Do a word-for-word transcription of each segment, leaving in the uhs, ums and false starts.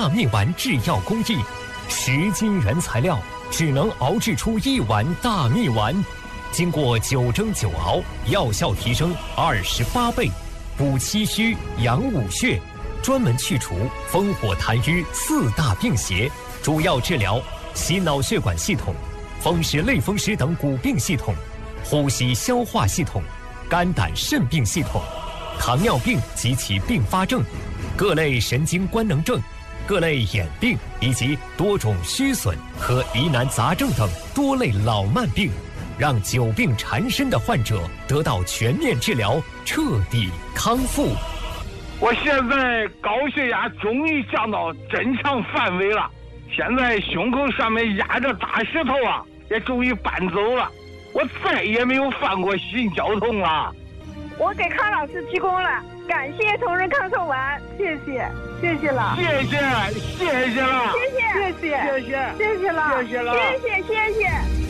大蜜丸制药工艺，十斤原材料只能熬制出一碗大蜜丸，经过九蒸九熬，药效提升二十八倍，补气虚、养五血，专门去除风火痰瘀四大病邪，主要治疗心脑血管系统、风湿类风湿等骨病系统、呼吸消化系统、肝胆肾病系统、糖尿病及其并发症、各类神经官能症、各类眼病以及多种虚损和疑难杂症等多类老慢病，让久病缠身的患者得到全面治疗，彻底康复。 我现在高血压终于降到正常范围了，现在胸口上面压着大石头啊，也终于搬走了，我再也没有犯过心绞痛了。 我给康老师鞠躬了，感谢同仁康寿丸，谢谢，谢谢了， 谢谢，谢谢了， 谢谢，谢谢， 谢谢， 谢谢了， 谢谢了， 谢谢，谢谢。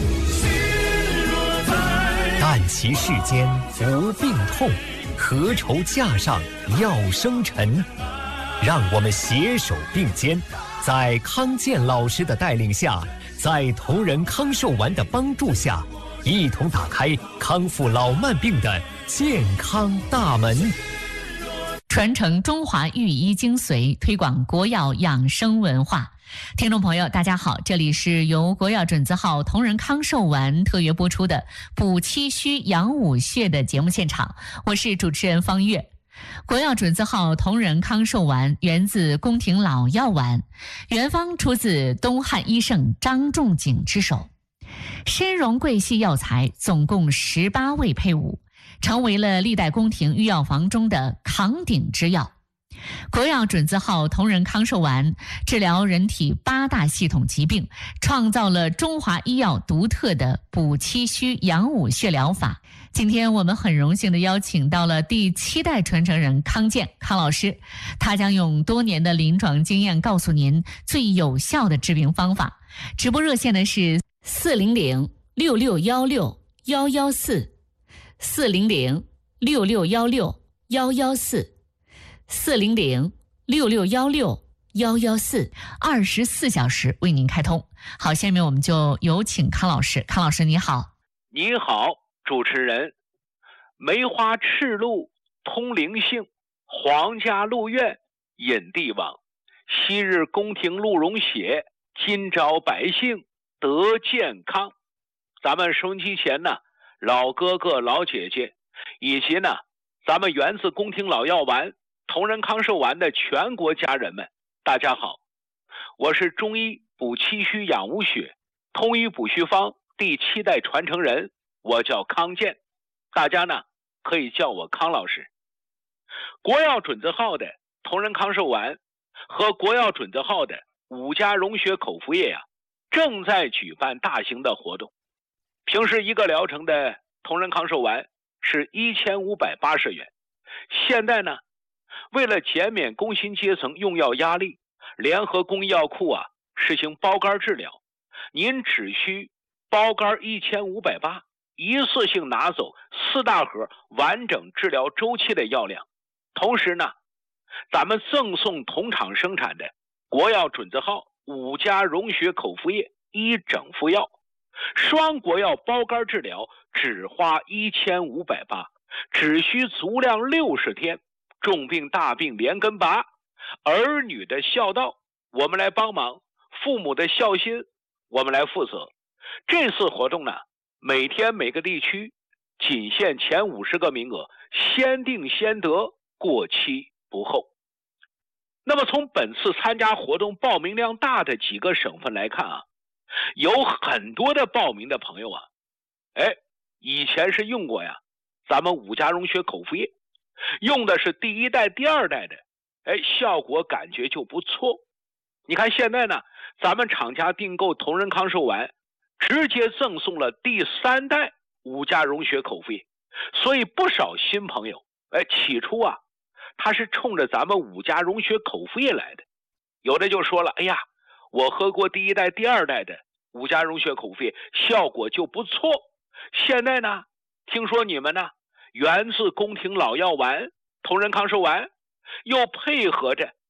但其世间无病痛，何愁架上药生尘？让我们携手并肩，在康健老师的带领下，在同仁康寿丸的帮助下，一同打开康复老慢病的健康大门， 传承中华御医精髓，推广国药养生文化。听众朋友大家好，这里是由国药准字号同仁康寿丸特约播出的补气虚养五血的节目现场，我是主持人方月。国药准字号同仁康寿丸源自宫廷老药丸，原方出自东汉医圣张仲景之手，深融桂系药材，总共十八味配伍，成为了历代宫廷御药房中的扛鼎之药。国药准字号同仁康寿丸治疗人体八大系统疾病，创造了中华医药独特的补气虚养五血疗法。今天我们很荣幸地邀请到了第七代传承人康健康老师，他将用多年的临床经验告诉您最有效的治病方法。直播热线呢是四零零六六幺六幺幺四，四零零六六幺六幺幺四，四零零六六幺六幺幺四，二十四小时为您开通。好，下面我们就有请康老师。康老师你好。 你好，主持人。梅花赤露通灵性，皇家鹿苑引帝王，昔日宫廷鹿茸血，今朝百姓得健康。咱们收音机前呢，老哥哥老姐姐，以及呢咱们源自宫廷老药丸同仁康寿丸的全国家人们，大家好，我是中医补气虚养五血通医补虚方第七代传承人，我叫康健，大家呢可以叫我康老师。国药准字号的同仁康寿丸和国药准字号的五家溶血口服液呀、啊，正在举办大型的活动。平时一个疗程的同仁康寿丸是一千五百八十元，现在呢为了减免工薪阶层用药压力，联合公益药库啊实行包干治疗，您只需包干一千五百八，一次性拿走四大盒完整治疗周期的药量。同时呢，咱们赠送同厂生产的国药准字号五家溶血口服液一整副药，双国药包干治疗只花一千五百八，只需足量六十天，重病大病连根拔，儿女的孝道我们来帮忙，父母的孝心我们来负责。这次活动呢，每天每个地区仅限前五十个名额，先定先得，过期不候。那么从本次参加活动报名量大的几个省份来看啊，有很多的报名的朋友啊，哎，以前是用过呀咱们五家溶血口服液，用的是第一代第二代的，哎，效果感觉就不错。你看现在呢，咱们厂家订购同仁康寿丸直接赠送了第三代五家溶血口服液，所以不少新朋友哎，起初啊他是冲着咱们五家溶血口服液来的，有的就说了，哎呀，我喝过第一代第二代的五家溶血口服液，效果就不错，现在呢听说你们呢源自宫廷老药丸同仁康寿丸，又配合着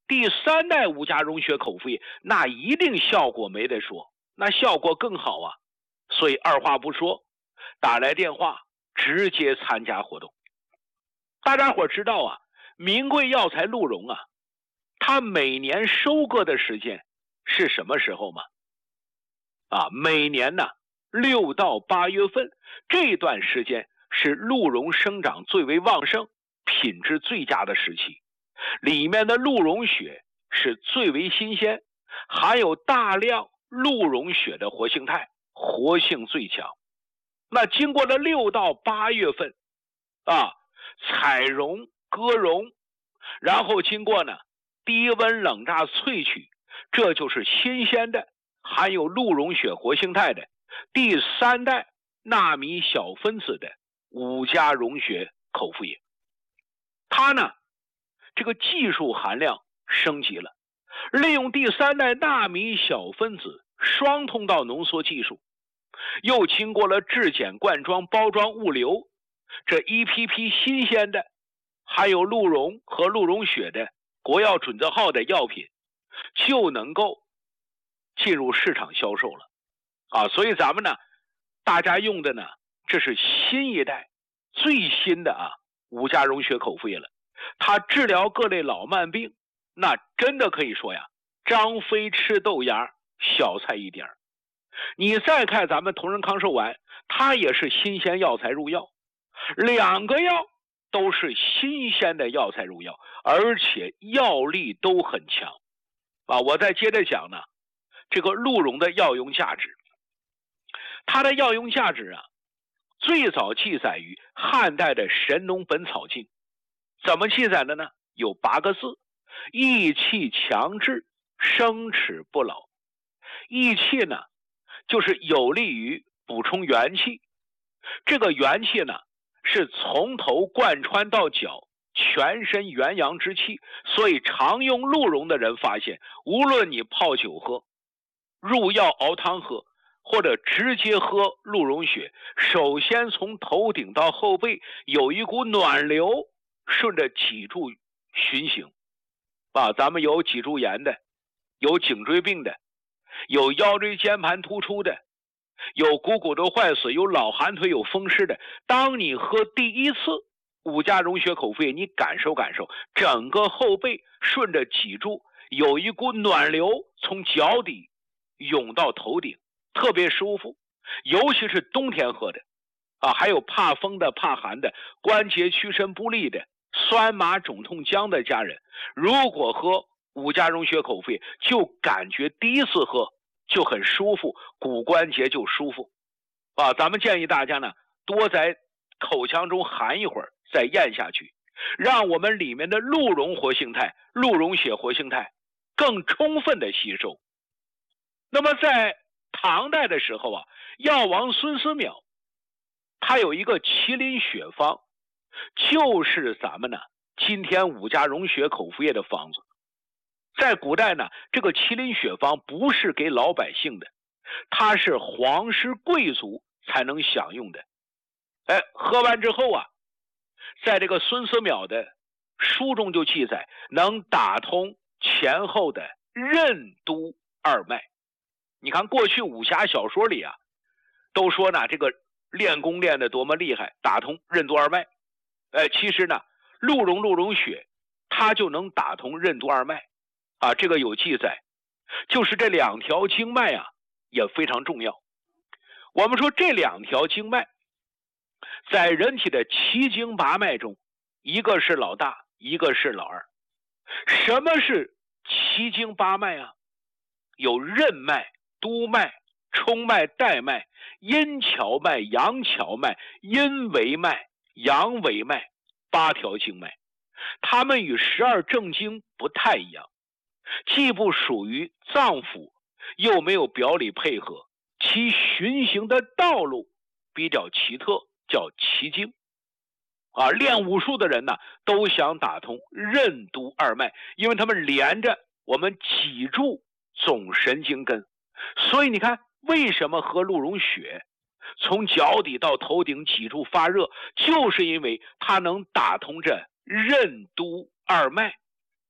第三代五加溶血口服液那一定效果没得说，那效果更好啊。所以二话不说，打来电话直接参加活动。大家伙知道啊，名贵药材鹿茸啊，它每年收割的时间是什么时候吗？啊，每年呢六到八月份，这段时间是鹿茸生长最为旺盛、品质最佳的时期，里面的鹿茸血是最为新鲜，含有大量鹿茸血的活性肽，活性最强。那经过了六到八月份啊，采茸割茸，然后经过呢低温冷榨萃取，这就是新鲜的含有鹿茸血活性肽的第三代纳米小分子的五加溶血口服液。它呢这个技术含量升级了，利用第三代纳米小分子双通道浓缩技术，又经过了质检、灌装、包装、物流，这一批批新鲜的含有鹿茸和鹿茸血的国药准字号的药品就能够进入市场销售了啊！所以咱们呢，大家用的呢，这是新一代最新的啊五加溶血口服液了。它治疗各类老慢病，那真的可以说呀，张飞吃豆芽，小菜一碟。你再看咱们同仁康寿丸，它也是新鲜药材入药，两个药都是新鲜的药材入药，而且药力都很强啊！我再接着讲呢，这个鹿茸的药用价值，它的药用价值啊，最早记载于汉代的《神农本草经》，怎么记载的呢？有八个字：益气强志，生齿不老。益气呢，就是有利于补充元气，这个元气呢，是从头贯穿到脚，全身元阳之气。所以常用鹿茸的人发现，无论你泡酒喝、入药熬汤喝，或者直接喝鹿茸血，首先从头顶到后背有一股暖流顺着脊柱循行啊，咱们有脊柱炎的，有颈椎病的，有腰椎间盘突出的，有股骨头坏死，有老寒腿，有风湿的。当你喝第一次五加溶血口服液，你感受感受，整个后背顺着脊柱有一股暖流从脚底涌到头顶，特别舒服。尤其是冬天喝的啊，还有怕风的、怕寒的、关节屈伸不利的、酸麻肿痛僵的家人，如果喝五加溶血口服液，就感觉第一次喝就很舒服，骨关节就舒服啊。咱们建议大家呢，多在口腔中含一会儿再咽下去，让我们里面的鹿茸活性肽、鹿茸血活性肽更充分的吸收。那么在唐代的时候啊，药王孙思邈他有一个麒麟血方，就是咱们呢今天五加溶血口服液的方子。在古代呢，这个麒麟血方不是给老百姓的，它是皇室贵族才能享用的。哎，喝完之后啊，在这个孙思邈的书中就记载，能打通前后的任督二脉。你看过去武侠小说里啊，都说呢这个练功练得多么厉害，打通任督二脉。哎，其实呢，鹿茸鹿茸血它就能打通任督二脉啊，这个有记载。就是这两条经脉啊也非常重要。我们说这两条经脉在人体的七经八脉中，一个是老大，一个是老二。什么是七经八脉啊？有任脉、督脉、冲脉、带脉、阴荞脉、阳荞脉、阴维脉、阳维脉，八条经脉。它们与十二正经不太一样，既不属于脏腑，又没有表里配合，其循行的道路比较奇特，叫奇经啊。练武术的人呢，都想打通任督二脉，因为他们连着我们脊柱总神经根。所以你看，为什么喝鹿茸血从脚底到头顶脊柱发热，就是因为它能打通这任督二脉。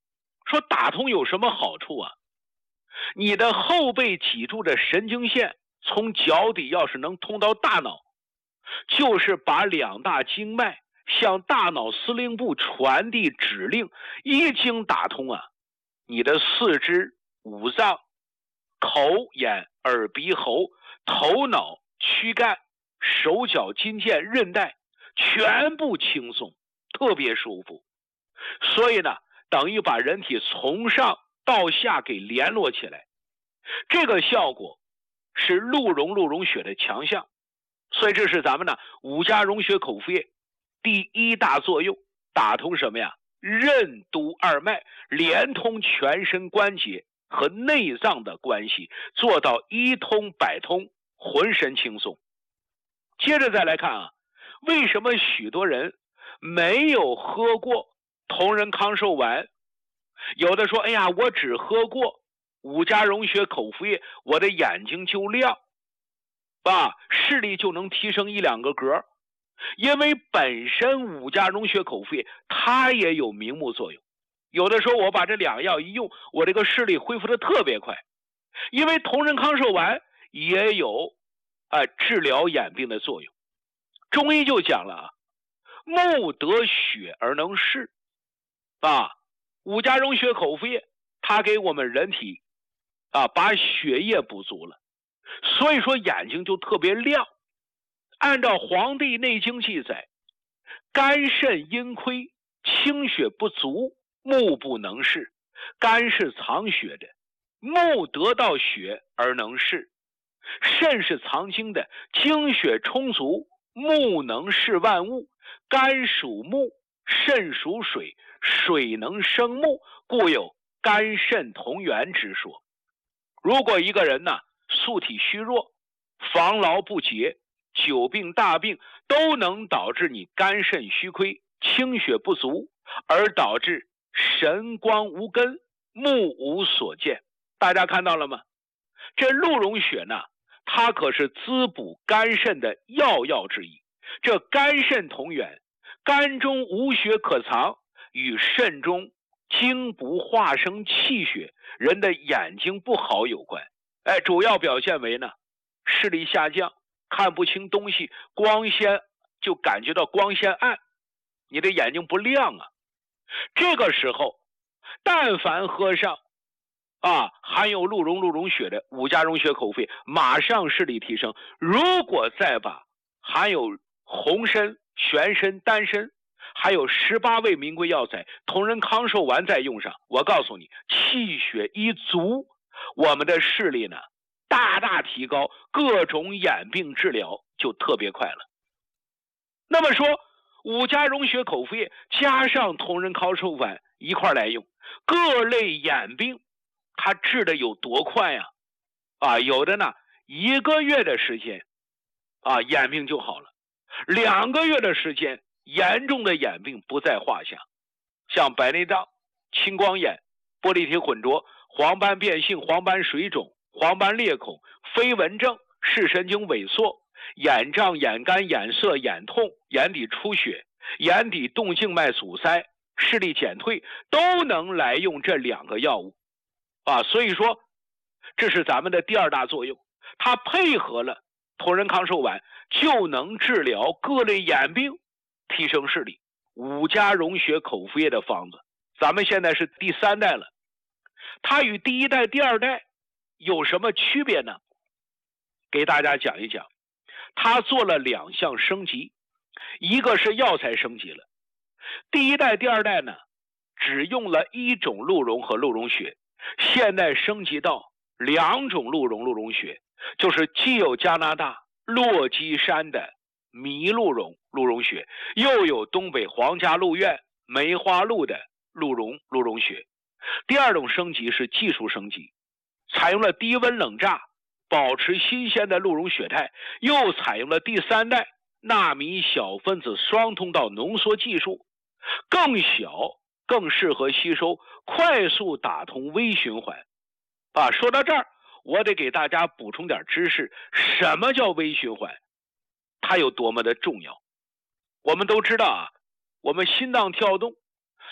说打通有什么好处啊？你的后背脊柱的神经线从脚底要是能通到大脑，就是把两大经脉向大脑司令部传递指令，一经打通啊，你的四肢、五脏、口、眼、耳、鼻、喉、头脑、躯干、手脚、筋腱、韧带全部轻松，特别舒服。所以呢，等于把人体从上到下给联络起来，这个效果是鹿茸鹿茸血的强项。所以这是咱们呢五加溶血口服液第一大作用，打通什么呀？任督二脉，连通全身关节和内脏的关系，做到一通百通，浑身轻松。接着再来看啊，为什么许多人没有喝过同仁康寿丸？有的说，哎呀，我只喝过五加溶血口服液，我的眼睛就亮啊，视力就能提升一两个格。因为本身五加溶血口服液它也有明目作用。有的时候我把这两药一用，我这个视力恢复的特别快。因为同仁康寿丸也有啊、呃、治疗眼病的作用。中医就讲了啊，目得血而能视啊，五加溶血口服液它给我们人体啊把血液补足了，所以说眼睛就特别亮。按照《黄帝内经》记载，肝肾阴亏，清血不足，目不能视。肝是藏血的，目得到血而能视；肾是藏精的，精血充足，目能视万物。肝属木，肾属水，水能生木，故有肝肾同源之说。如果一个人呢素体虚弱，防劳不节，久病大病都能导致你肝肾虚亏，清血不足，而导致神光无根，目无所见。大家看到了吗？这鹿茸血呢，它可是滋补肝肾的要药之一。这肝肾同源，肝中无血可藏，与肾中精不化生气血，人的眼睛不好有关。哎，主要表现为呢视力下降，看不清东西，光线就感觉到光线暗，你的眼睛不亮啊。这个时候但凡喝上啊含有鹿茸鹿茸血的五加溶血口服液，马上视力提升。如果再把含有红参、玄参、丹参还有十八味名贵药材同仁康寿丸再用上，我告诉你，气血一足，我们的视力呢大大提高，各种眼病治疗就特别快了。那么说五加溶血口服液加上同仁康寿丸一块来用，各类眼病它治的有多快呀？啊，有的呢一个月的时间啊眼病就好了，两个月的时间严重的眼病不在话下。像白内障、青光眼、玻璃体混浊、黄斑变性、黄斑水肿、黄斑裂孔、飞蚊症、视神经萎缩、眼胀、眼干、眼涩、眼痛、眼底出血、眼底动静脉阻塞、视力减退，都能来用这两个药物啊。所以说这是咱们的第二大作用，它配合了同仁康寿丸就能治疗各类眼病，提升视力。五加溶血口服液的方子咱们现在是第三代了，它与第一代第二代有什么区别呢？给大家讲一讲。它做了两项升级，一个是药材升级了，第一代第二代呢只用了一种鹿茸和鹿茸血，现在升级到两种鹿茸鹿茸血，就是既有加拿大落基山的麋鹿茸鹿茸血，又有东北皇家鹿苑梅花鹿的鹿茸鹿茸血。第二种升级是技术升级，采用了低温冷榨保持新鲜的鹿茸血态，又采用了第三代纳米小分子双通道浓缩技术，更小更适合吸收，快速打通微循环啊。说到这儿我得给大家补充点知识，什么叫微循环，它有多么的重要。我们都知道啊，我们心脏跳动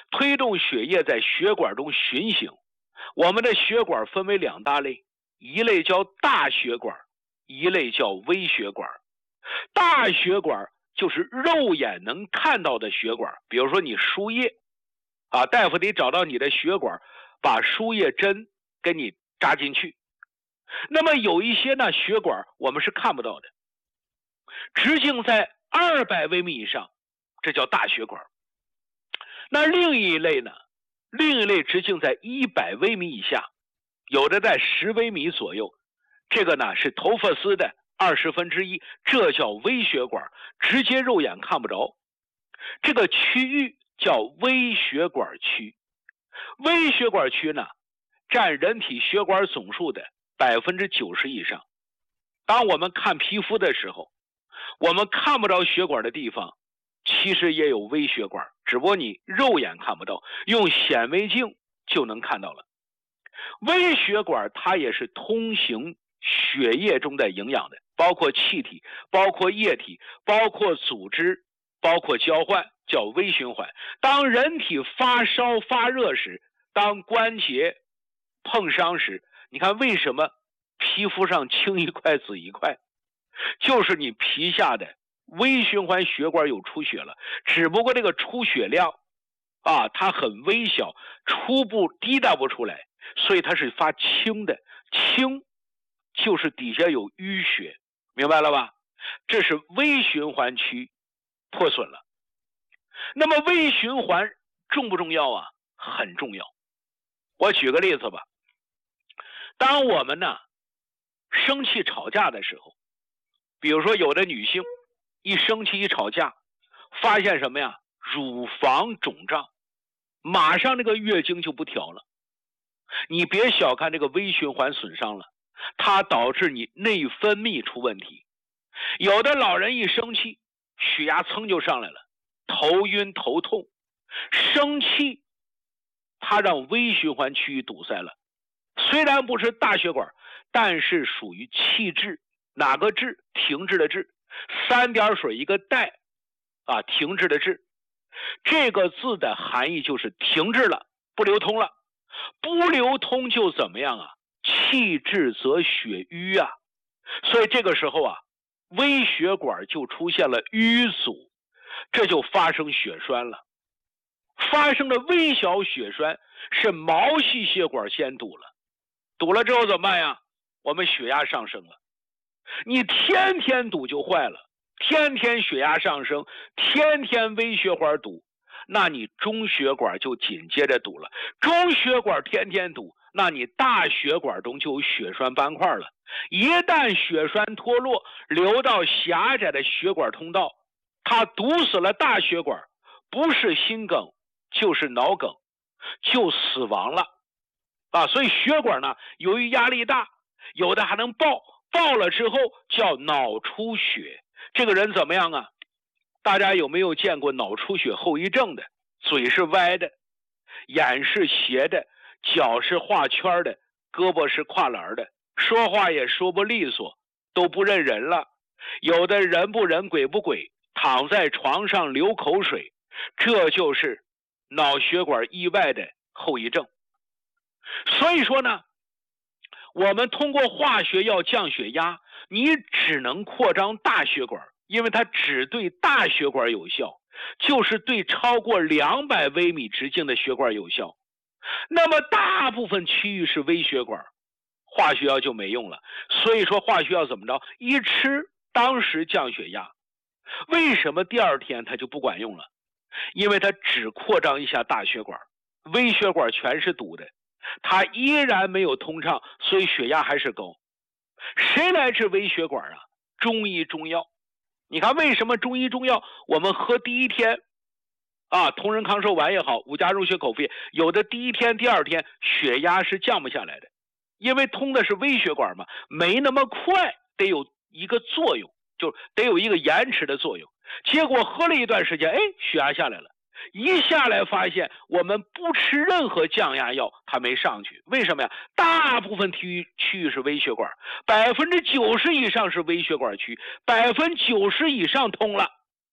推动血液在血管中巡行。我们的血管分为两大类，一类叫大血管，一类叫微血管。大血管就是肉眼能看到的血管，比如说你输液啊，大夫得找到你的血管，把输液针给你扎进去。那么有一些呢血管我们是看不到的，直径在二百微米以上，这叫大血管。那另一类呢，另一类直径在一百微米以下，有的在十微米左右，这个呢是头发丝的二十分之一，这叫微血管，直接肉眼看不着。这个区域叫微血管区。微血管区呢，占人体血管总数的百分之九十以上。当我们看皮肤的时候，我们看不着血管的地方，其实也有微血管，只不过你肉眼看不到，用显微镜就能看到了。微血管它也是通行血液中的营养的，包括气体，包括液体，包括组织，包括交换，叫微循环。当人体发烧发热时，当关节碰伤时，你看为什么皮肤上青一块紫一块，就是你皮下的微循环血管有出血了，只不过这个出血量啊，它很微小，初步滴答不出来，所以它是发青的。青就是底下有淤血，明白了吧？这是微循环区破损了。那么微循环重不重要啊？很重要。我举个例子吧，当我们呢生气吵架的时候，比如说有的女性一生气一吵架，发现什么呀？乳房肿胀，马上这个月经就不调了。你别小看这个微循环损伤了，它导致你内分泌出问题。有的老人一生气，血压噌就上来了，头晕头痛。生气它让微循环区域堵塞了，虽然不是大血管，但是属于气滞。哪个滞？停滞的滞，三点水一个带啊，停滞的滞。这个字的含义就是停滞了，不流通了。不流通就怎么样啊？气滞则血瘀啊。所以这个时候啊，微血管就出现了淤阻，这就发生血栓了。发生的微小血栓是毛细血管先堵了，堵了之后怎么办呀？我们血压上升了。你天天堵就坏了，天天血压上升，天天微血管堵，那你中血管就紧接着堵了。中血管天天堵，那你大血管中就有血栓斑块了。一旦血栓脱落，流到狭窄的血管通道，它堵死了大血管，不是心梗就是脑梗，就死亡了啊！所以血管呢，由于压力大，有的还能爆，爆了之后叫脑出血。这个人怎么样啊？大家有没有见过脑出血后遗症的？嘴是歪的，眼是斜的，脚是画圈的，胳膊是跨栏的，说话也说不利索，都不认人了。有的人不人鬼不鬼，躺在床上流口水，这就是脑血管意外的后遗症。所以说呢，我们通过化学药降血压，你只能扩张大血管，因为它只对大血管有效，就是对超过两百微米直径的血管有效。那么大部分区域是微血管，化学药就没用了。所以说化学药怎么着？一吃当时降血压，为什么第二天它就不管用了？因为它只扩张一下大血管，微血管全是堵的，它依然没有通畅，所以血压还是高。谁来治微血管啊？中医中药。你看为什么中医中药我们喝第一天啊，同仁康寿丸也好，五加入血口服液，有的第一天第二天血压是降不下来的，因为通的是微血管嘛，没那么快，得有一个作用，就得有一个延迟的作用。结果喝了一段时间，哎，血压下来了，一下来发现我们不吃任何降压药它没上去。为什么呀？大部分区域区域是微血管，百分之九十以上是微血管区，百分之九十以上通了，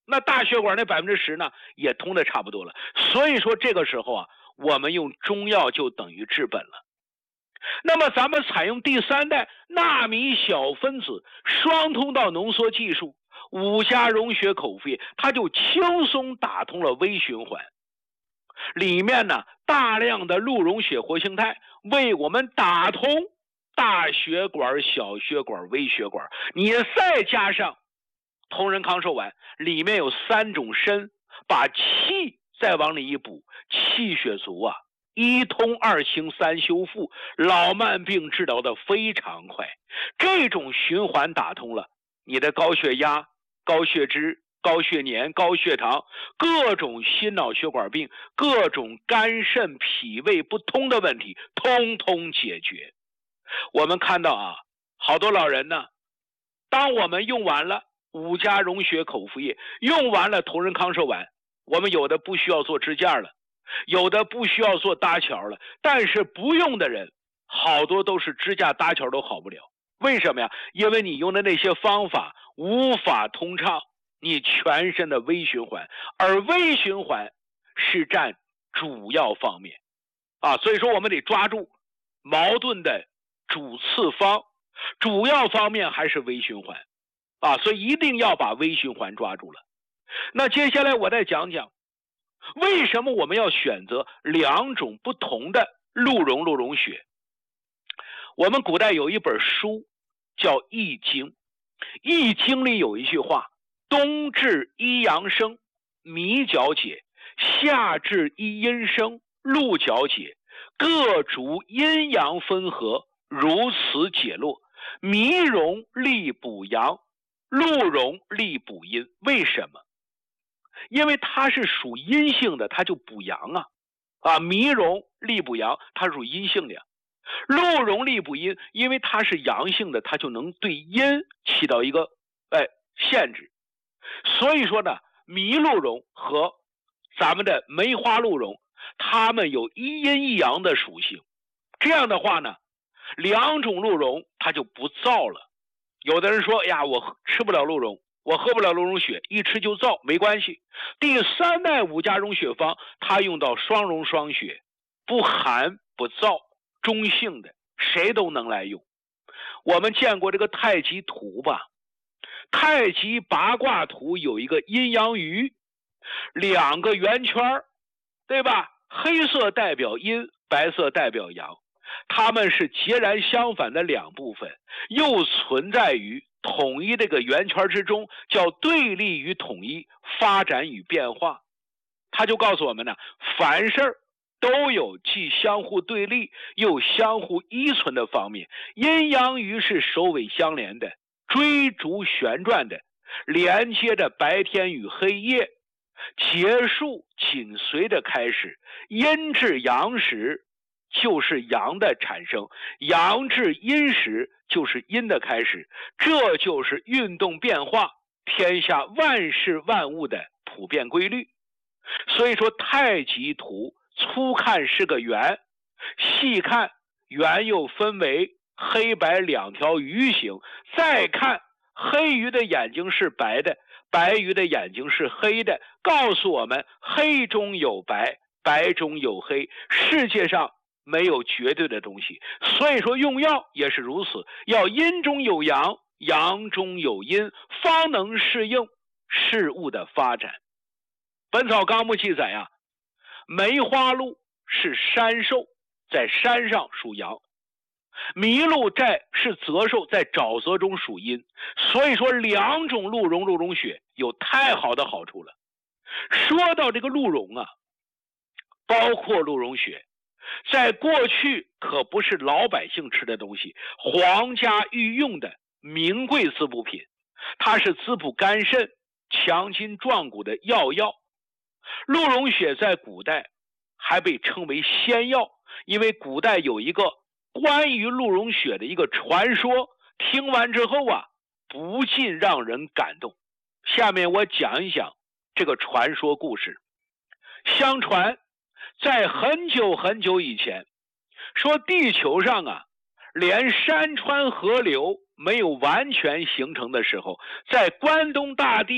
那大血管那百分之十呢，也通的差不多了。所以说这个时候啊，我们用中药就等于治本了。那么咱们采用第三代纳米小分子双通道浓缩技术，五加溶血口服液，它就轻松打通了微循环。里面呢，大量的鹿茸血活性肽为我们打通大血管、小血管、微血管。你再加上同仁康寿丸，里面有三种参，把气再往里一补，气血足啊，一通二清三修复，老慢病治疗的非常快。这种循环打通了，你的高血压、高血脂、高血粘、高血糖，各种心脑血管病，各种肝肾脾胃不通的问题通通解决。我们看到啊，好多老人呢，当我们用完了五加溶血口服液，用完了同仁康寿丸，我们有的不需要做支架了，有的不需要做搭桥了，但是不用的人好多都是支架搭桥都好不了。为什么呀？因为你用的那些方法无法通畅你全身的微循环，而微循环是占主要方面啊，所以说我们得抓住矛盾的主次方，主要方面还是微循环啊，所以一定要把微循环抓住了。那接下来我再讲讲为什么我们要选择两种不同的鹿茸鹿茸血。我们古代有一本书叫《易经》，《易经》里有一句话：冬至一阳生，米角解；夏至一阴生，鹿角解。各逐阴阳分合，如此解落。米茸利补阳，鹿茸利补阴。为什么？因为它是属阴性的，它就补阳啊。啊，米茸利补阳，它属阴性的呀。鹿茸利补阴，因为它是阳性的，它就能对阴起到一个哎限制。所以说呢，麋鹿茸和咱们的梅花鹿茸，它们有一阴一阳的属性。这样的话呢，两种鹿茸它就不燥了。有的人说呀，我吃不了鹿茸，我喝不了鹿茸血，一吃就燥，没关系。第三代五加溶血方，它用到双溶双血，不寒不燥，中性的，谁都能来用。我们见过这个太极图吧？太极八卦图有一个阴阳鱼，两个圆圈，对吧？黑色代表阴，白色代表阳，它们是截然相反的两部分，又存在于统一这个圆圈之中，叫对立与统一，发展与变化。他就告诉我们呢，凡事都有既相互对立又相互依存的方面，阴阳鱼是首尾相连的，追逐旋转的，连接着白天与黑夜，结束紧随着开始。阴至阳时就是阳的产生，阳至阴时就是阴的开始，这就是运动变化，天下万事万物的普遍规律。所以说太极图粗看是个圆，细看圆又分为黑白两条鱼形，再看黑鱼的眼睛是白的，白鱼的眼睛是黑的，告诉我们黑中有白，白中有黑，世界上没有绝对的东西。所以说用药也是如此，要阴中有阳，阳中有阴，方能适应事物的发展。本草纲目记载啊，梅花鹿是山兽，在山上属阳；麋鹿在是泽兽，在沼泽中属阴。所以说两种鹿茸鹿茸血有太好的好处了。说到这个鹿茸啊，包括鹿茸血，在过去可不是老百姓吃的东西，皇家御用的名贵滋补品，它是滋补肝肾、强筋壮骨的药药。鹿茸血在古代还被称为仙药，因为古代有一个关于鹿茸血的一个传说，听完之后啊，不禁让人感动。下面我讲一讲这个传说故事。相传在很久很久以前，说地球上啊，连山川河流没有完全形成的时候，在关东大地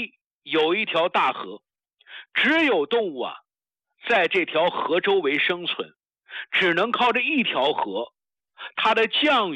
有一条大河，只有动物啊在这条河周围生存，只能靠着一条河，它的降雨